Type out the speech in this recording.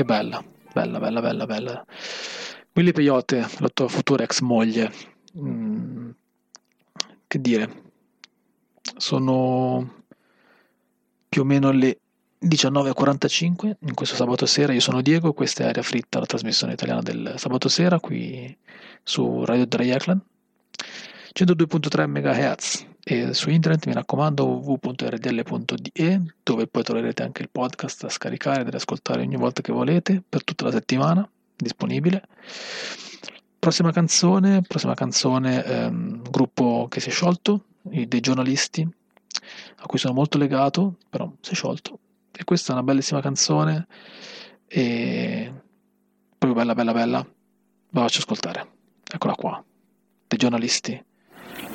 Che bella, bella, bella, bella, bella. Willy Peyote, la tua futura ex moglie. Mm, che dire, sono più o meno le 19:45 in questo sabato sera. Io sono Diego, questa è Aria Fritta, la trasmissione italiana del sabato sera qui su Radio Dreieckland 102.3 MHz e su internet, mi raccomando, www.rdl.de, dove poi troverete anche il podcast da scaricare e da ascoltare ogni volta che volete per tutta la settimana, disponibile. Prossima canzone, gruppo che si è sciolto, dei giornalisti a cui sono molto legato, però si è sciolto. E questa è una bellissima canzone e proprio bella bella bella. La faccio ascoltare. Eccola qua. Dei giornalisti.